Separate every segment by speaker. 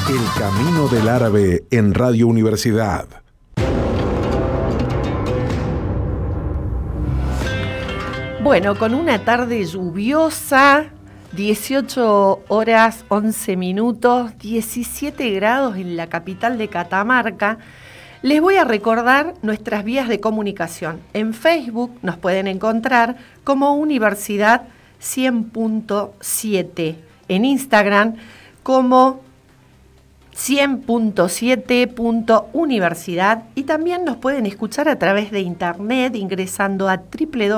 Speaker 1: El Camino del Árabe en Radio Universidad.
Speaker 2: Bueno, con una tarde lluviosa, 18 horas 11 minutos, 17 grados en la capital de Catamarca, les voy a recordar nuestras vías de comunicación. En Facebook nos pueden encontrar como Universidad 100.7, en Instagram como 100.7.universidad y también nos pueden escuchar a través de internet ingresando a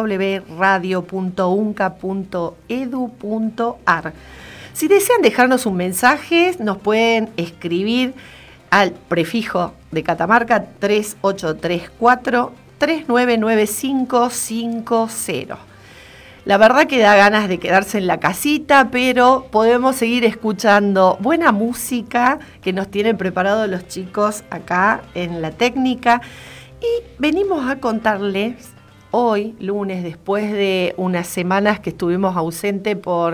Speaker 2: www.radio.unca.edu.ar. Si desean dejarnos un mensaje, nos pueden escribir al prefijo de Catamarca 3834 399550. La verdad que da ganas de quedarse en la casita, pero podemos seguir escuchando buena música que nos tienen preparados los chicos acá en la técnica. Y venimos a contarles hoy, lunes, después de unas semanas que estuvimos ausentes por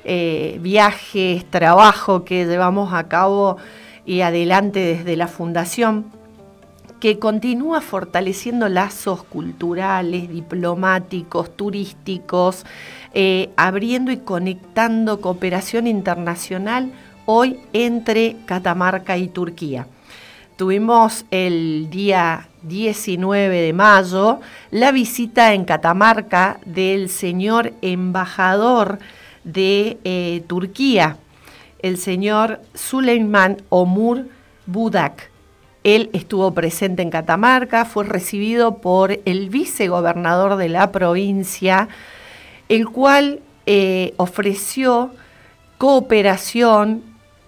Speaker 2: viajes, trabajo que llevamos a cabo y adelante desde la Fundación, que continúa fortaleciendo lazos culturales, diplomáticos, turísticos, abriendo y conectando cooperación internacional hoy entre Catamarca y Turquía. Tuvimos el día 19 de mayo la visita en Catamarca del señor embajador de Turquía, el señor Süleyman Omur Budak. Él estuvo presente en Catamarca, fue recibido por el vicegobernador de la provincia, el cual ofreció cooperación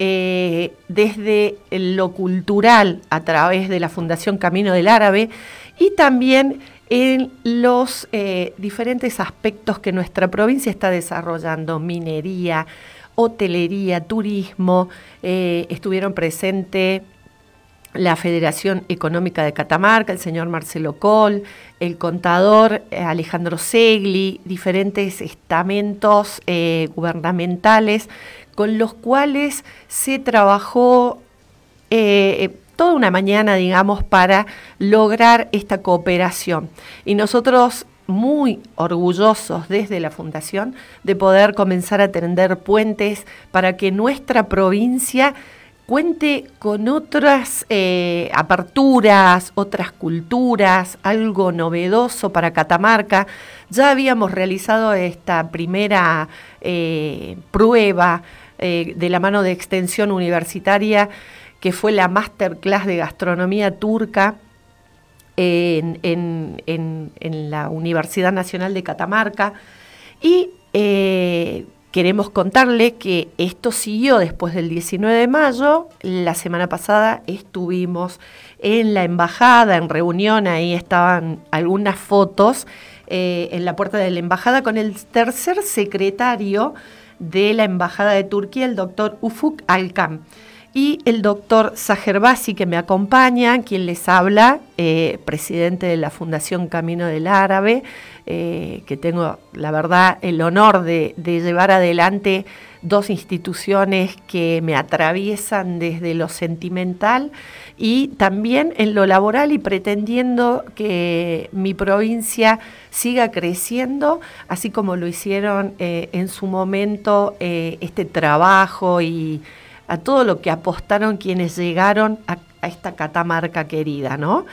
Speaker 2: desde lo cultural a través de la Fundación Camino del Árabe y también en los diferentes aspectos que nuestra provincia está desarrollando: minería, hotelería, turismo. Estuvieron presentes la Federación Económica de Catamarca, el señor Marcelo Coll, el contador Alejandro Segli, diferentes estamentos gubernamentales con los cuales se trabajó toda una mañana, digamos, para lograr esta cooperación. Y nosotros muy orgullosos desde la Fundación de poder comenzar a tender puentes para que nuestra provincia cuente con otras aperturas, otras culturas, algo novedoso para Catamarca. Ya habíamos realizado esta primera prueba de la mano de Extensión Universitaria, que fue la Masterclass de Gastronomía Turca en la Universidad Nacional de Catamarca. Y queremos contarle que esto siguió después del 19 de mayo. La semana pasada estuvimos en la embajada, en reunión, ahí estaban algunas fotos en la puerta de la embajada con el tercer secretario de la Embajada de Turquía, el doctor Ufuk Alkan, y el doctor Saher Basi, que me acompaña, quien les habla, presidente de la Fundación Camino del Árabe, que tengo, la verdad, el honor de llevar adelante dos instituciones que me atraviesan desde lo sentimental y también en lo laboral, y pretendiendo que mi provincia siga creciendo, así como lo hicieron en su momento este trabajo y a todo lo que apostaron quienes llegaron a esta Catamarca querida, ¿no?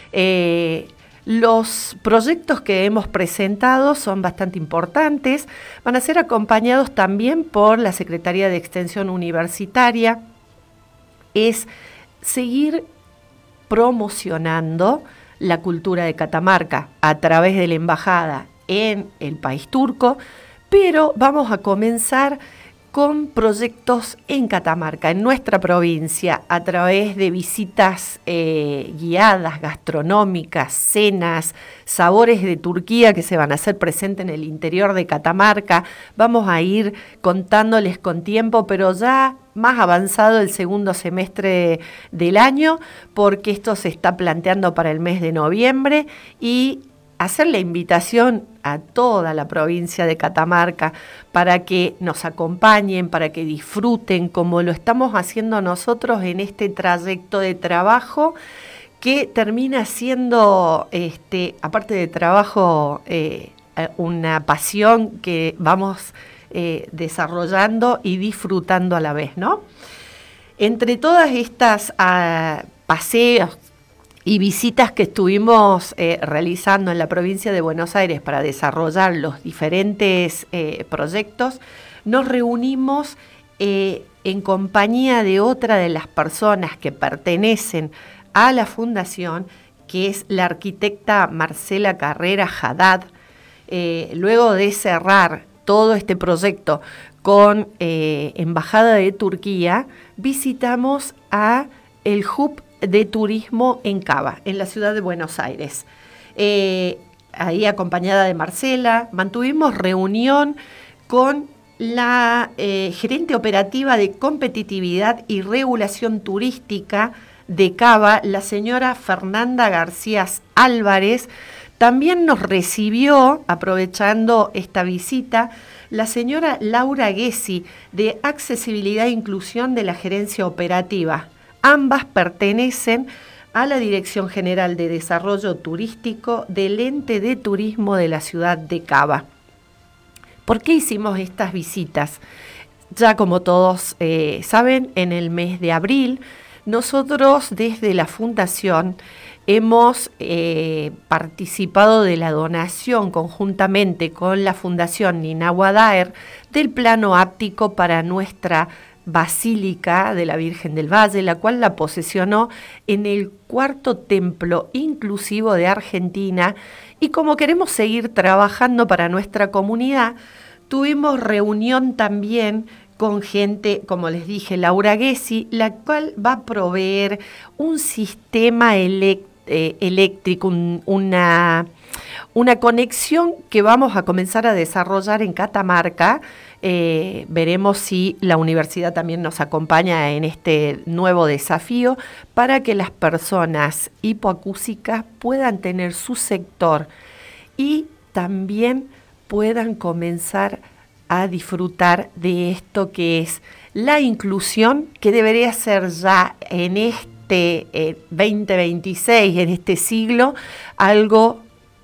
Speaker 2: Los proyectos que hemos presentado son bastante importantes, van a ser acompañados también por la Secretaría de Extensión Universitaria. Es seguir promocionando la cultura de Catamarca a través de la embajada en el país turco, pero vamos a comenzar con proyectos en Catamarca, en nuestra provincia, a través de visitas guiadas, gastronómicas, cenas, sabores de Turquía que se van a hacer presentes en el interior de Catamarca. Vamos a ir contándoles con tiempo, pero ya más avanzado el segundo semestre del año, porque esto se está planteando para el mes de noviembre y hacer la invitación a toda la provincia de Catamarca para que nos acompañen, para que disfruten como lo estamos haciendo nosotros en este trayecto de trabajo que termina siendo, aparte de trabajo, una pasión que vamos desarrollando y disfrutando a la vez, ¿no? Entre todas estas paseos y visitas que estuvimos realizando en la provincia de Buenos Aires para desarrollar los diferentes proyectos, nos reunimos en compañía de otra de las personas que pertenecen a la fundación, que es la arquitecta Marcela Carrera Haddad. Luego de cerrar todo este proyecto con Embajada de Turquía, visitamos a el hub de turismo en Cava, en la ciudad de Buenos Aires. Ahí acompañada de Marcela, mantuvimos reunión con la gerente operativa de competitividad y regulación turística de Cava, la señora Fernanda García Álvarez. También nos recibió, aprovechando esta visita, la señora Laura Gessi, de Accesibilidad e Inclusión de la Gerencia Operativa. Ambas pertenecen a la Dirección General de Desarrollo Turístico del Ente de Turismo de la ciudad de Cava. ¿Por qué hicimos estas visitas? Ya como todos saben, en el mes de abril, nosotros desde la Fundación hemos participado de la donación conjuntamente con la Fundación Ninahua Daer del plano áptico para nuestra Basílica de la Virgen del Valle, la cual la posesionó en el 4º templo inclusivo de Argentina. Y como queremos seguir trabajando para nuestra comunidad, tuvimos reunión también con gente, como les dije, Laura Gessi, la cual va a proveer un sistema eléctrico, una conexión que vamos a comenzar a desarrollar en Catamarca. Veremos si la universidad también nos acompaña en este nuevo desafío para que las personas hipoacúsicas puedan tener su sector y también puedan comenzar a disfrutar de esto que es la inclusión, que debería ser ya en este 2026, en este siglo, algo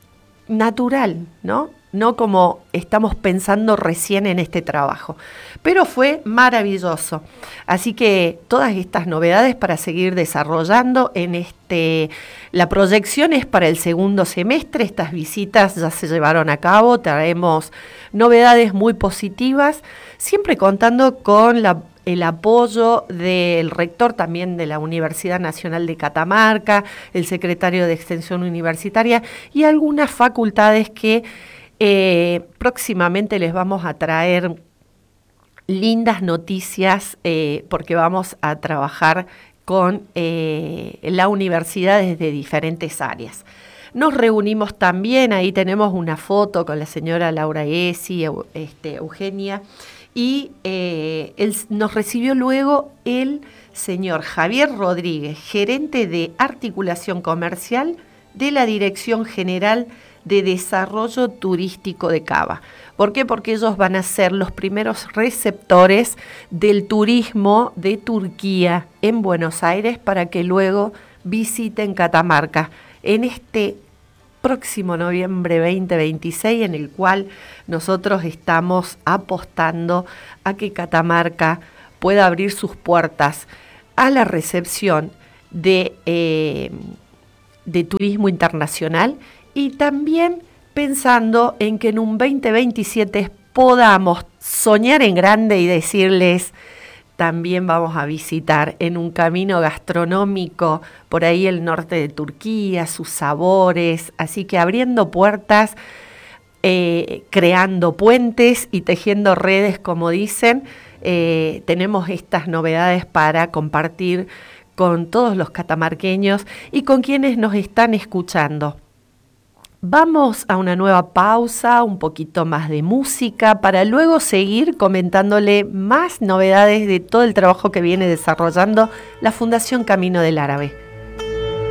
Speaker 2: natural, ¿no? No como estamos pensando recién en este trabajo. Pero fue maravilloso. Así que todas estas novedades para seguir desarrollando en la proyección es para el segundo semestre. Estas visitas ya se llevaron a cabo. Traemos novedades muy positivas, siempre contando con el apoyo del rector también de la Universidad Nacional de Catamarca, el secretario de Extensión Universitaria y algunas facultades que próximamente les vamos a traer lindas noticias porque vamos a trabajar con la universidad desde diferentes áreas. Nos reunimos también, ahí tenemos una foto con la señora Laura Gessi, Eugenia, y nos recibió luego el señor Javier Rodríguez, gerente de articulación comercial de la Dirección General de Desarrollo Turístico de Cava. ¿Por qué? Porque ellos van a ser los primeros receptores del turismo de Turquía en Buenos Aires para que luego visiten Catamarca en este próximo noviembre 2026, en el cual nosotros estamos apostando a que Catamarca pueda abrir sus puertas a la recepción de turismo internacional y también pensando en que en un 2027 podamos soñar en grande y decirles, también vamos a visitar en un camino gastronómico por ahí el norte de Turquía, sus sabores, así que abriendo puertas, creando puentes y tejiendo redes, como dicen, tenemos estas novedades para compartir con todos los catamarqueños y con quienes nos están escuchando. Vamos a una nueva pausa, un poquito más de música, para luego seguir comentándole más novedades de todo el trabajo que viene desarrollando la Fundación Camino del Árabe.